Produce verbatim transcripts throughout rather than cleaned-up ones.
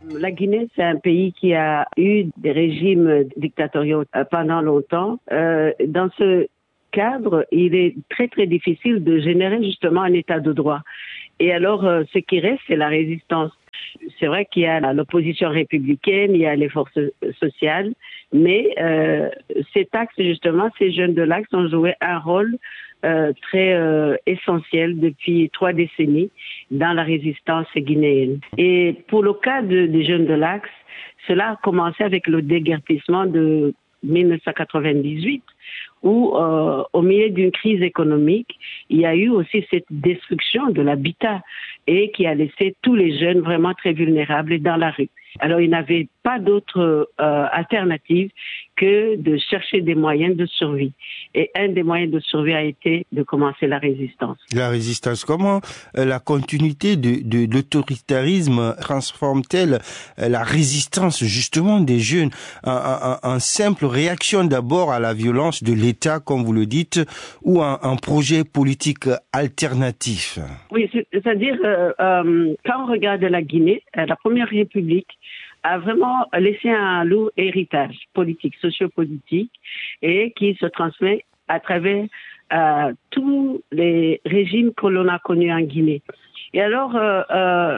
La Guinée, c'est un pays qui a eu des régimes dictatoriaux pendant longtemps. Euh, dans ce cadre, il est très très difficile de générer justement un état de droit. Et alors, euh, ce qui reste, c'est la résistance. C'est vrai qu'il y a l'opposition républicaine, il y a les forces sociales, mais euh, ces taxes, justement, ces jeunes de l'Axe ont joué un rôle euh, très euh, essentiel depuis trois décennies dans la résistance guinéenne. Et pour le cas de, des jeunes de l'Axe, cela a commencé avec le déguerpissement de mille neuf cent quatre-vingt-dix-huit, où euh, au milieu d'une crise économique, il y a eu aussi cette destruction de l'habitat et qui a laissé tous les jeunes vraiment très vulnérables dans la rue. Alors, il n'avait pas d'autre euh, alternative que de chercher des moyens de survie. Et un des moyens de survie a été de commencer la résistance. La résistance, comment euh, la continuité de, de, de l'autoritarisme transforme-t-elle euh, la résistance justement des jeunes en, en, en simple réaction d'abord à la violence de l'État, comme vous le dites, ou un, un projet politique alternatif? Oui, c'est-à-dire, euh, euh, quand on regarde la Guinée, euh, la Première République a vraiment laissé un lourd héritage politique, sociopolitique, et qui se transmet à travers euh, tous les régimes que l'on a connus en Guinée. Et alors, euh, euh,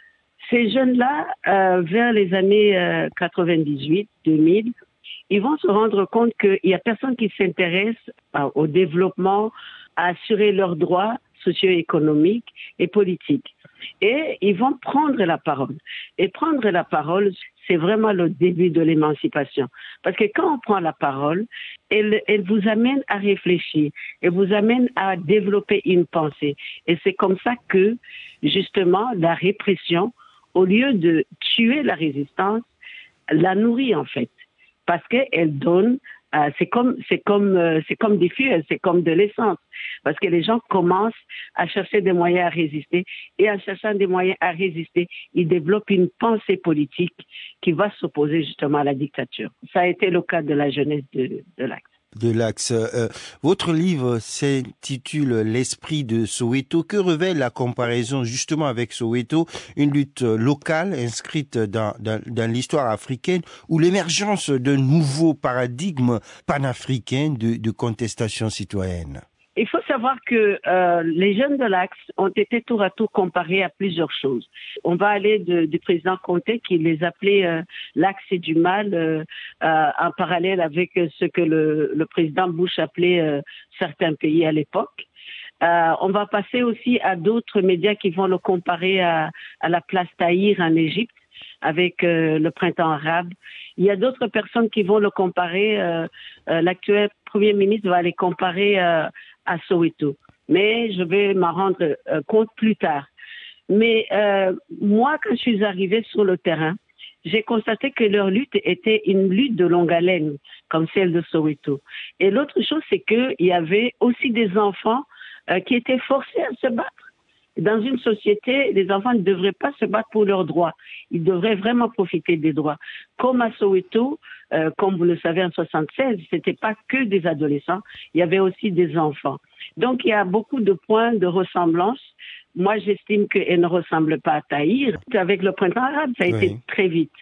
ces jeunes-là, euh, vers les années euh, quatre-vingt-dix-huit deux mille, ils vont se rendre compte qu'il n'y a personne qui s'intéresse euh, au développement, à assurer leurs droits socio-économiques et politiques. Et ils vont prendre la parole. Et prendre la parole, c'est vraiment le début de l'émancipation. Parce que quand on prend la parole, elle, elle vous amène à réfléchir, elle vous amène à développer une pensée. Et c'est comme ça que, justement, la répression, au lieu de tuer la résistance, la nourrit en fait. Parce qu'elle donne, euh, c'est comme, c'est comme, euh, c'est comme des fuels, c'est comme de l'essence. Parce que les gens commencent à chercher des moyens à résister, et en cherchant des moyens à résister, ils développent une pensée politique qui va s'opposer justement à la dictature. Ça a été le cas de la jeunesse de, de l'Axe. De l'Axe. Euh, votre livre s'intitule L'esprit de Soweto. Que révèle la comparaison justement avec Soweto, une lutte locale inscrite dans, dans, dans l'histoire africaine, ou l'émergence d'un nouveau paradigme panafricain de, de contestation citoyenne? Il faut savoir que euh, les jeunes de l'Axe ont été tour à tour comparés à plusieurs choses. On va aller de, du président Conté qui les appelait euh, l'Axe et du mal, euh, euh, en parallèle avec ce que le, le président Bush appelait euh, certains pays à l'époque. Euh, on va passer aussi à d'autres médias qui vont le comparer à, à la place Tahrir en Égypte, avec euh, le printemps arabe. Il y a d'autres personnes qui vont le comparer, euh, euh, l'actuel Premier ministre va les comparer euh, à Soweto. Mais je vais m'en rendre euh, compte plus tard. Mais euh, moi, quand je suis arrivée sur le terrain, j'ai constaté que leur lutte était une lutte de longue haleine, comme celle de Soweto. Et l'autre chose, c'est qu'il y avait aussi des enfants euh, qui étaient forcés à se battre. Dans une société, les enfants ne devraient pas se battre pour leurs droits. Ils devraient vraiment profiter des droits. Comme à Soweto, euh, comme vous le savez, en soixante-seize, c'était pas que des adolescents, il y avait aussi des enfants. Donc, il y a beaucoup de points de ressemblance. Moi, j'estime qu'elle ne ressemble pas à Tahrir. Avec le printemps arabe, ça a oui. été très vite.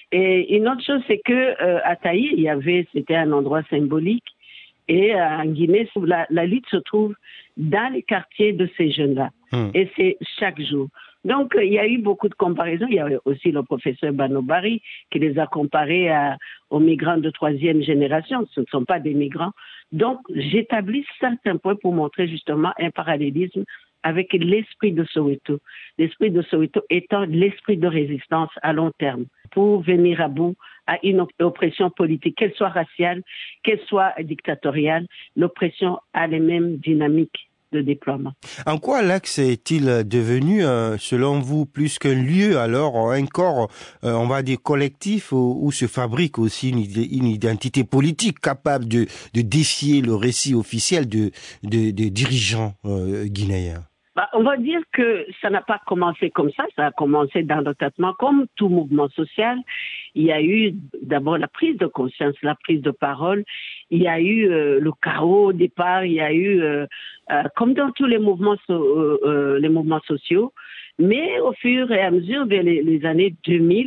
Et une autre chose, c'est que euh, à Tahrir, il y avait, c'était un endroit symbolique. Et euh, en Guinée, la, la lutte se trouve dans les quartiers de ces jeunes-là. Hum. Et c'est chaque jour. Donc, euh, il y a eu beaucoup de comparaisons. Il y a aussi le professeur Banobari qui les a comparés à, aux migrants de troisième génération. Ce ne sont pas des migrants. Donc, j'établis certains points pour montrer justement un parallélisme avec l'esprit de Soweto. L'esprit de Soweto étant l'esprit de résistance à long terme pour venir à bout à une oppression politique, qu'elle soit raciale, qu'elle soit dictatoriale. L'oppression a les mêmes dynamiques de déploiement. En quoi l'Axe est-il devenu, euh, selon vous, plus qu'un lieu, alors un corps, euh, on va dire, collectif, où, où se fabrique aussi une, une identité politique capable de, de défier le récit officiel de, de, de dirigeants euh, guinéens? Bah, on va dire que ça n'a pas commencé comme ça, ça a commencé dans le traitement comme tout mouvement social. Il y a eu d'abord la prise de conscience, la prise de parole, il y a eu euh, le chaos au départ, il y a eu, euh, euh, comme dans tous les mouvements, so, euh, euh, les mouvements sociaux, mais au fur et à mesure, vers les, les années deux mille,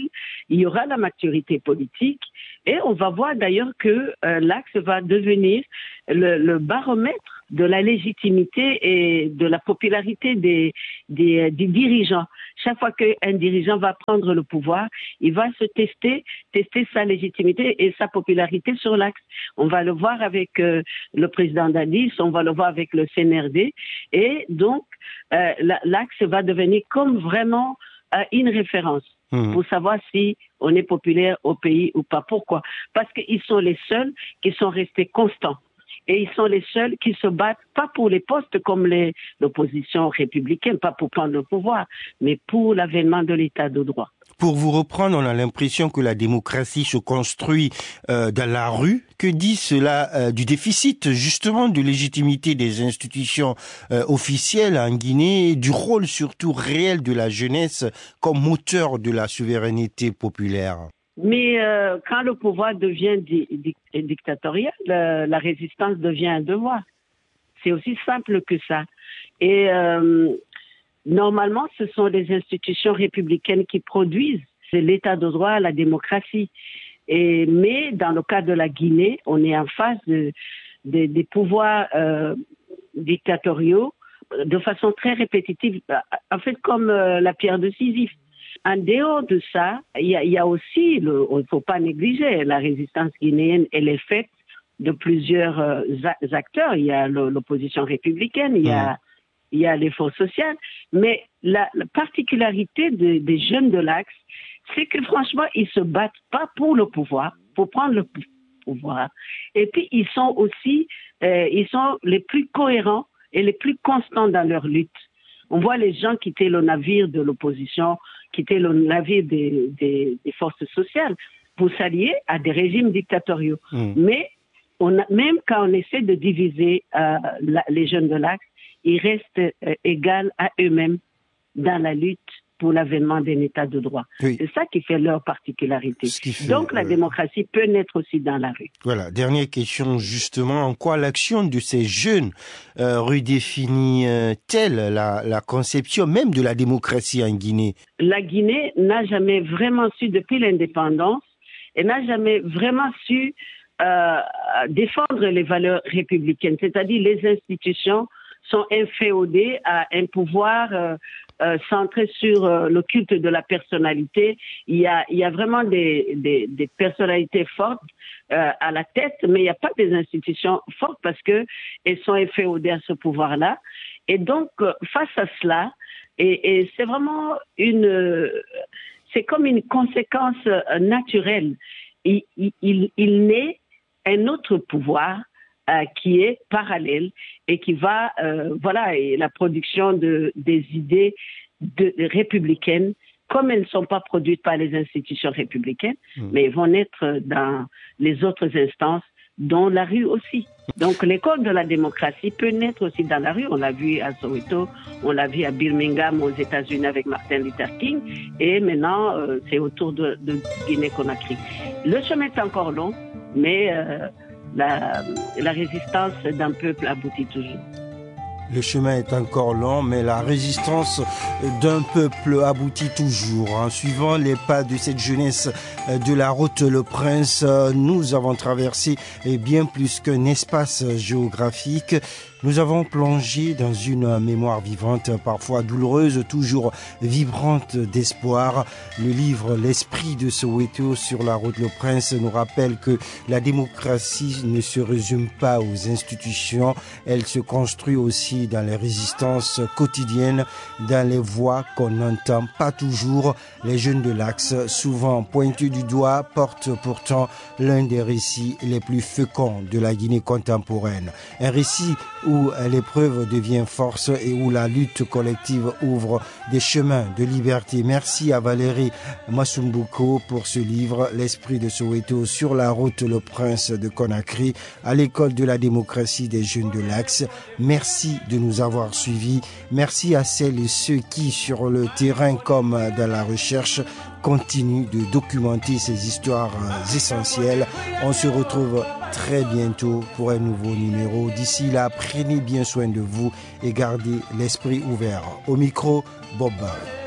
il y aura la maturité politique et on va voir d'ailleurs que euh, l'axe va devenir le, le baromètre de la légitimité et de la popularité des, des, des dirigeants. Chaque fois qu'un dirigeant va prendre le pouvoir, il va se tester, tester sa légitimité et sa popularité sur l'axe. On va le voir avec euh, le président Dadis, on va le voir avec le C N R D et donc euh, l'axe va devenir comme vraiment euh, une référence. Mmh. Pour savoir si on est populaire au pays ou pas. Pourquoi? Parce qu'ils sont les seuls qui sont restés constants. Et ils sont les seuls qui se battent, pas pour les postes comme les, l'opposition républicaine, pas pour prendre le pouvoir, mais pour l'avènement de l'état de droit. Pour vous reprendre, on a l'impression que la démocratie se construit euh, dans la rue. Que dit cela euh, du déficit justement de légitimité des institutions euh, officielles en Guinée et du rôle surtout réel de la jeunesse comme moteur de la souveraineté populaire? Mais euh, quand le pouvoir devient di- di- dictatorial, la, la résistance devient un devoir. C'est aussi simple que ça. Et euh, normalement, ce sont les institutions républicaines qui produisent l'état de droit, la démocratie. Et, mais dans le cas de la Guinée, on est en face de, de, des pouvoirs euh, dictatoriaux de façon très répétitive, en fait comme euh, la pierre de Sisyphe. En dehors de ça, il y a, il y a aussi, le, il ne faut pas négliger, la résistance guinéenne, elle est faite de plusieurs euh, acteurs. Il y a le, l'opposition républicaine, il y a, mmh. il y a les forces sociales. Mais la, la particularité de, des jeunes de l'Axe, c'est que franchement, ils se battent pas pour le pouvoir, pour prendre le pouvoir. Et puis, ils sont aussi, euh, ils sont les plus cohérents et les plus constants dans leur lutte. On voit les gens quitter le navire de l'opposition, quitter le navire des, des, des forces sociales pour s'allier à des régimes dictatoriaux. Mmh. Mais on a, même quand on essaie de diviser euh, la, les jeunes de l'Axe, ils restent euh, égaux à eux-mêmes dans la lutte pour l'avènement d'un état de droit. Oui. C'est ça qui fait leur particularité. Fait, Donc la euh... démocratie peut naître aussi dans la rue. Voilà, dernière question justement, en quoi l'action de ces jeunes euh, redéfinit-elle la, la conception même de la démocratie en Guinée? La Guinée n'a jamais vraiment su, depuis l'indépendance, elle n'a jamais vraiment su euh, défendre les valeurs républicaines, c'est-à-dire les institutions sont inféodées à un pouvoir euh, euh, centré sur euh, le culte de la personnalité. Il y a, il y a vraiment des, des, des personnalités fortes euh, à la tête, mais il n'y a pas des institutions fortes parce que elles sont inféodées à ce pouvoir-là. Et donc, euh, face à cela, et, et c'est vraiment une, euh, c'est comme une conséquence euh, naturelle. Il, il, il naît un autre pouvoir Euh, qui est parallèle et qui va, euh, voilà, et la production de, des idées de, de républicaines, comme elles ne sont pas produites par les institutions républicaines, mmh. mais elles vont naître dans les autres instances, dont la rue aussi. Donc l'école de la démocratie peut naître aussi dans la rue. On l'a vu à Soweto, on l'a vu à Birmingham aux États-Unis avec Martin Luther King, et maintenant euh, c'est autour de, de Guinée-Conakry. Le chemin est encore long, mais euh, La, la résistance d'un peuple aboutit toujours. Le chemin est encore long, mais la résistance d'un peuple aboutit toujours. En suivant les pas de cette jeunesse de la route Le Prince, nous avons traversé bien plus qu'un espace géographique. Nous avons plongé dans une mémoire vivante, parfois douloureuse, toujours vibrante d'espoir. Le livre L'Esprit de Soweto sur la route Le Prince nous rappelle que la démocratie ne se résume pas aux institutions, elle se construit aussi dans les résistances quotidiennes, dans les voix qu'on n'entend pas toujours. Les jeunes de l'Axe, souvent pointés du doigt, portent pourtant l'un des récits les plus féconds de la Guinée contemporaine. Un récit où l'épreuve devient force et où la lutte collective ouvre des chemins de liberté. Merci à Valérie Masumbuko pour ce livre, L'Esprit de Soweto sur la route Le Prince de Conakry, à l'école de la démocratie des jeunes de l'Axe. Merci de nous avoir suivis. Merci à celles et ceux qui, sur le terrain comme dans la recherche, continuent de documenter ces histoires essentielles. On se retrouve très bientôt pour un nouveau numéro. D'ici là, prenez bien soin de vous et gardez l'esprit ouvert. Au micro, Bob Barry.